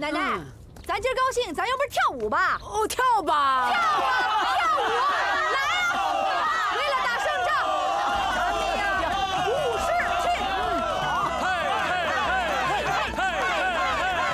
奶奶，咱今儿高兴，咱要不是跳舞吧？ 哦，跳吧！ 跳啊，跳舞！